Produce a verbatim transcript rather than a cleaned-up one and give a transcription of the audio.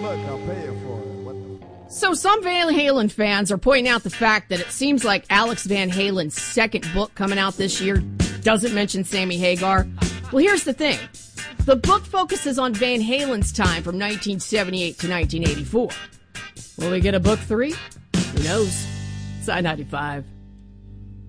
book, I'll pay you for it. What the f- So some Van Halen fans are pointing out the fact that it seems like Alex Van Halen's second book coming out this year doesn't mention Sammy Hagar. Well, here's the thing. The book focuses on Van Halen's time from nineteen seventy-eight to nineteen eighty-four. Will we get a book three? Who knows? Side ninety-five.